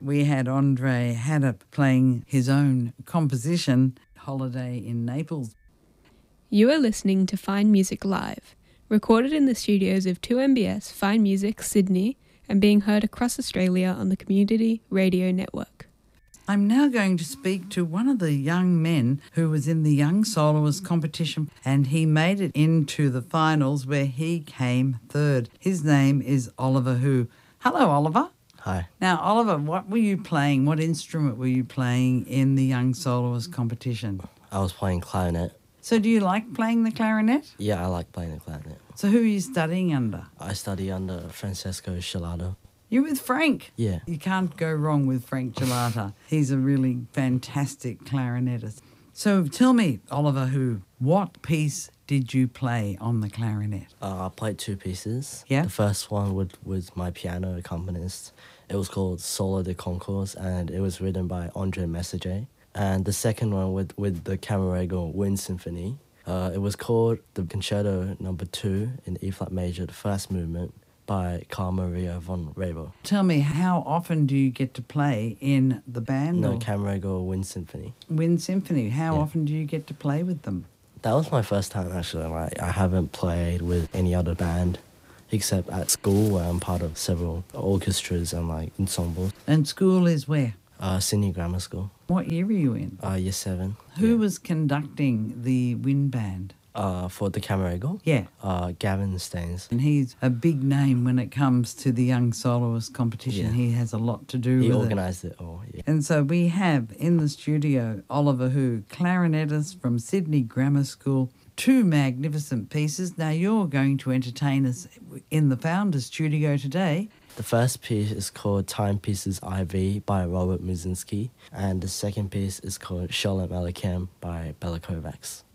we had Andre Haddock playing his own composition, Holiday in Naples. You are listening to Fine Music Live, recorded in the studios of 2MBS Fine Music Sydney and being heard across Australia on the Community Radio Network. I'm now going to speak to one of the young men who was in the Young Soloist competition, and he made it into the finals where he came third. His name is Oliver Hu. Hello, Oliver. Hi. Now, Oliver, what were you playing? What instrument were you playing in the Young Soloist competition? I was playing clarinet. So do you like playing the clarinet? Yeah, I like playing the clarinet. So who are you studying under? I study under Francesco Scilato. You're with Frank? Yeah. You can't go wrong with Frank Gelata. He's a really fantastic clarinetist. So tell me, Oliver Hu, what piece did you play on the clarinet? I played two pieces. Yeah? The first one with my piano accompanist. It was called Solo de Concours, and it was written by Andre Messager. And the second one with the Camerego Wind Symphony. It was called the Concerto No. 2 in E-flat major, the first movement, by Carl Maria von Weber. Tell me, how often do you get to play in the band? No, or Camerego Wind Symphony. Wind Symphony. How Yeah. often do you get to play with them? That was my first time, actually. Like, I haven't played with any other band except at school, where I'm part of several orchestras and like ensembles. And school is where? Sydney Grammar School. What year are you in? Year 7. Who was conducting the wind band? For the Camerego? Yeah. Gavin Staines. And he's a big name when it comes to the Young Soloist competition. Yeah. He has a lot to do He with organised it all, yeah. And so we have in the studio Oliver Hu, clarinetist from Sydney Grammar School, two magnificent pieces. Now you're going to entertain us in the Founders Studio today. The first piece is called Timepieces IV by Robert Musinski, and the second piece is called Sholem Aleichem by Bela Kovacs.